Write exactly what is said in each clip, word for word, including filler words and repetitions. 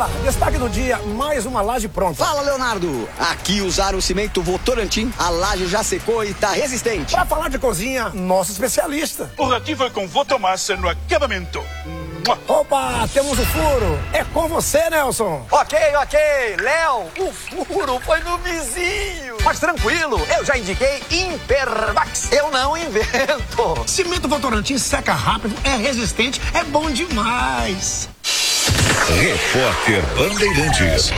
Fala, destaque do dia, mais uma laje pronta. Fala, Leonardo. Aqui usaram o cimento Votorantim, a laje já secou e tá resistente. Pra falar de cozinha, nosso especialista. O ratinho foi com Votomassa no acabamento. Opa, temos o furo. É com você, Nelson. Ok, ok. Léo, o furo foi no vizinho. Mas tranquilo, eu já indiquei Impermax. Eu não invento. Cimento Votorantim seca rápido, é resistente, é bom demais. Repórter Bandeirantes.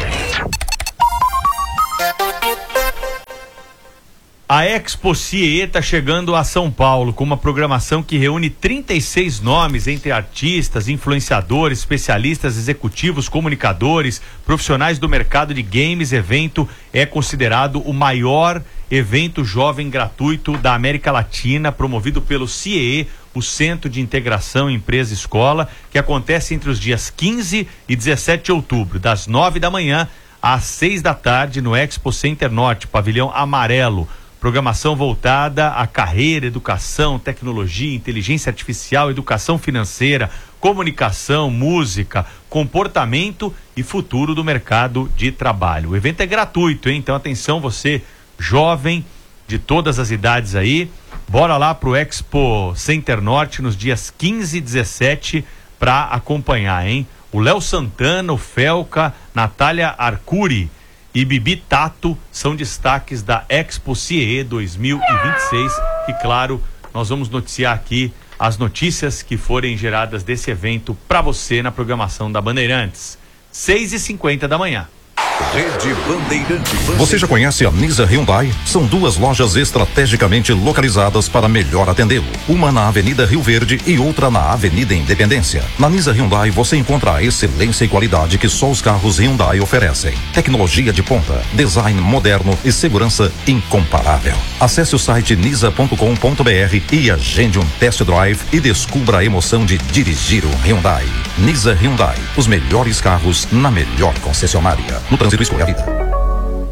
A Expo C I E está chegando a São Paulo com uma programação que reúne trinta e seis nomes entre artistas, influenciadores, especialistas, executivos, comunicadores, profissionais do mercado de games. Evento é considerado o maior evento jovem gratuito da América Latina, promovido pelo C I E, o Centro de Integração Empresa-Escola, que acontece entre os dias quinze e dezessete de outubro, das nove da manhã às seis da tarde, no Expo Center Norte, pavilhão amarelo. Programação voltada à carreira, educação, tecnologia, inteligência artificial, educação financeira, comunicação, música, comportamento e futuro do mercado de trabalho. O evento é gratuito, hein? Então atenção, você jovem de todas as idades aí, bora lá pro Expo Center Norte nos dias quinze e dezessete para acompanhar, hein? O Léo Santana, o Felca, Natália Arcuri e Bibi Tato são destaques da Expo C I E dois mil e vinte e seis. E claro, nós vamos noticiar aqui as notícias que forem geradas desse evento para você na programação da Bandeirantes. seis e cinquenta da manhã. Rede Bandeirantes. Você já conhece a Nisa Hyundai? São duas lojas estrategicamente localizadas para melhor atendê-lo. Uma na Avenida Rio Verde e outra na Avenida Independência. Na Nisa Hyundai você encontra a excelência e qualidade que só os carros Hyundai oferecem. Tecnologia de ponta, design moderno e segurança incomparável. Acesse o site nisa ponto com ponto br e agende um test drive e descubra a emoção de dirigir um Hyundai. Nisa Hyundai, os melhores carros na melhor concessionária. No trânsito, escolha a vida.